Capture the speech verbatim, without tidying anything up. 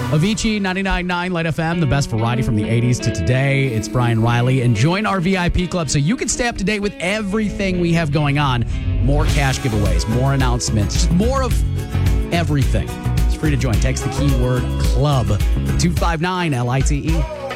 Avicii, ninety-nine point nine Light F M, the best variety from the eighties to today. It's Brian Riley. And join our V I P club so you can stay up to date with everything we have going on. More cash giveaways, more announcements, just more of everything. It's free to join. Text the keyword CLUB, two five nine L I T E.